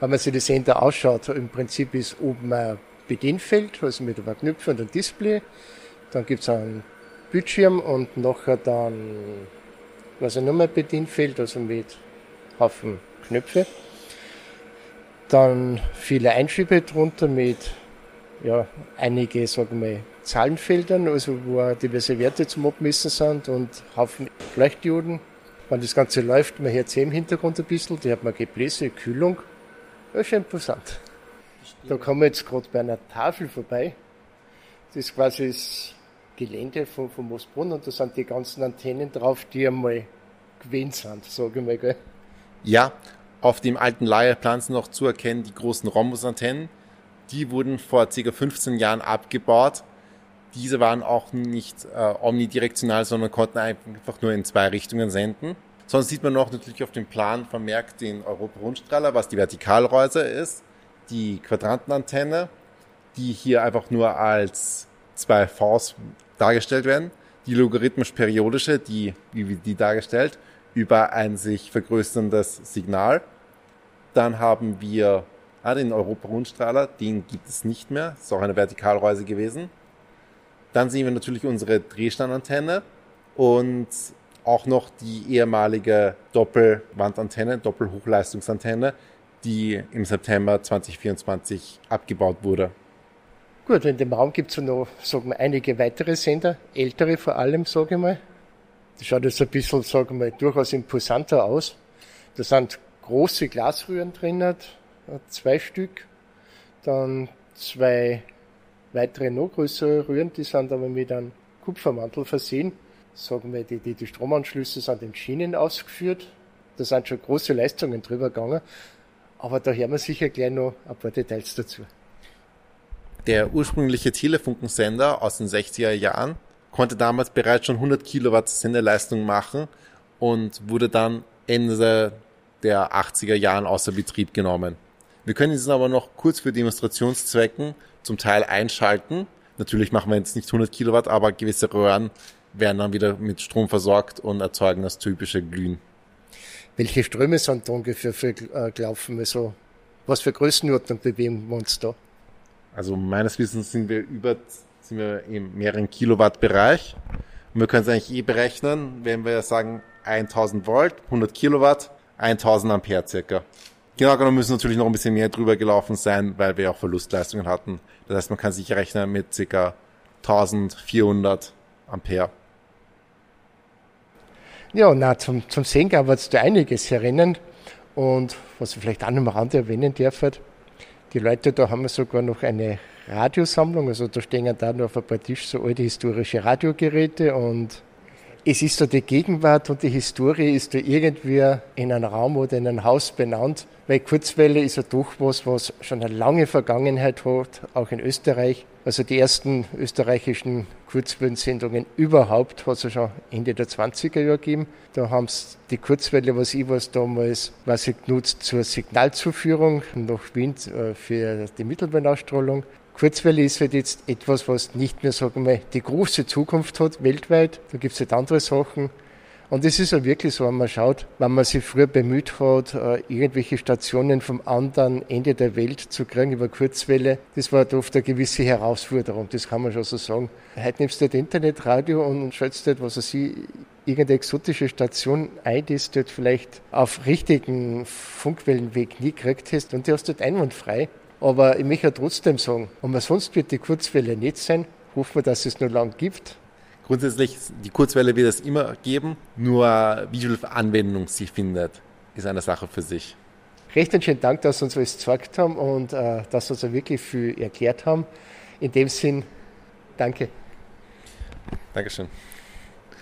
Wenn man sich die Sender anschaut, im Prinzip ist oben ein Bedienfeld, also mit ein paar Knöpfen und einem Display. Dann gibt es einen Bildschirm und nachher dann, nochmal ein Bedienfeld, also mit Haufen Knöpfe. Dann viele Einschübe drunter mit einige, sagen wir, Zahlenfeldern, also wo auch diverse Werte zum Abmessen sind und Haufen Leuchtdioden. Wenn das Ganze läuft, man hört es im Hintergrund ein bisschen, die hat man Gebläse, Kühlung. Das ist schon imposant. Da kommen wir jetzt gerade bei einer Tafel vorbei. Das ist quasi das Gelände vom Moosbrunn und da sind die ganzen Antennen drauf, die einmal gewesen sind, sage ich mal. Gell? Ja, auf dem alten Leierplan sind noch zu erkennen die großen Rhombusantennen. Die wurden vor ca. 15 Jahren abgebaut. Diese waren auch nicht omnidirektional, sondern konnten einfach nur in 2 Richtungen senden. Sonst sieht man noch natürlich auf dem Plan vermerkt den Europa-Rundstrahler, was die Vertikalreuser ist, die Quadrantenantenne, die hier einfach nur als 2 Vs dargestellt werden, die logarithmisch-periodische, wie die dargestellt, über ein sich vergrößerndes Signal. Dann haben wir den Europa-Rundstrahler, den gibt es nicht mehr, das ist auch eine Vertikalreuse gewesen. Dann sehen wir natürlich unsere Drehstandantenne und auch noch die ehemalige Doppelwandantenne, Doppelhochleistungsantenne, die im September 2024 abgebaut wurde. Gut, in dem Raum gibt es noch, sagen wir, einige weitere Sender, ältere vor allem, sage ich mal. Das schaut jetzt ein bisschen, sagen wir, durchaus imposanter aus. Da sind große Glasröhren drinnen, 2 Stück, dann 2 weitere noch größere Röhren, die sind aber mit einem Kupfermantel versehen. Sagen wir, die Stromanschlüsse sind in Schienen ausgeführt. Da sind schon große Leistungen drüber gegangen. Aber da hören wir sicher gleich noch ein paar Details dazu. Der ursprüngliche Telefunkensender aus den 60er Jahren konnte damals bereits schon 100 Kilowatt Sendeleistung machen und wurde dann Ende der 80er Jahren außer Betrieb genommen. Wir können diesen aber noch kurz für Demonstrationszwecken zum Teil einschalten. Natürlich machen wir jetzt nicht 100 Kilowatt, aber gewisse Röhren werden dann wieder mit Strom versorgt und erzeugen das typische Glühen. Welche Ströme sind da ungefähr gelaufen? Also, was für Größenordnung bewegen wir uns da? Also meines Wissens sind wir im mehreren Kilowatt Bereich. Und wir können es eigentlich berechnen, wenn wir sagen 1000 Volt, 100 Kilowatt, 1000 Ampere circa. Genau genommen müssen natürlich noch ein bisschen mehr drüber gelaufen sein, weil wir auch Verlustleistungen hatten. Das heißt, man kann sich rechnen mit ca. 1400 Ampere. Ja, zum Sehen gab es da einiges herinnen. Und was ich vielleicht auch noch am Rande erwähnen darf, die Leute da haben sogar noch eine Radiosammlung. Also da stehen da noch auf ein paar Tisch so alte historische Radiogeräte und es ist da die Gegenwart und die Historie ist da irgendwie in einem Raum oder in einem Haus benannt, weil Kurzwelle ist ja doch was schon eine lange Vergangenheit hat, auch in Österreich. Also die ersten österreichischen Kurzwellensendungen überhaupt hat es ja schon Ende der 20er Jahre gegeben. Da haben sie die Kurzwelle, was ich weiß, damals genutzt zur Signalzuführung nach Wien für die Mittelwellenausstrahlung. Kurzwelle ist halt jetzt etwas, was nicht mehr, sagen wir, die große Zukunft hat weltweit. Da gibt es halt andere Sachen. Und es ist ja wirklich so, wenn man schaut, wenn man sich früher bemüht hat, irgendwelche Stationen vom anderen Ende der Welt zu kriegen über Kurzwelle, das war oft eine gewisse Herausforderung, das kann man schon so sagen. Heute nimmst du das Internetradio und schaltest dort, was weiß ich, irgendeine exotische Station ein, die du dort vielleicht auf richtigen Funkwellenweg nie gekriegt hast und die hast du dort einwandfrei. Aber ich möchte trotzdem sagen, sonst wird die Kurzwelle nicht sein. Hoffen wir, dass es noch lange gibt. Grundsätzlich, die Kurzwelle wird es immer geben, nur wie viel Anwendung sie findet, ist eine Sache für sich. Recht schönen Dank, dass Sie uns alles gezeigt haben und dass Sie uns wirklich viel erklärt haben. In dem Sinn, danke. Dankeschön.